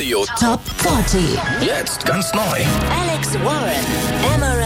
Radio Top 40. Jetzt ganz neu. Alex Warren, Emerald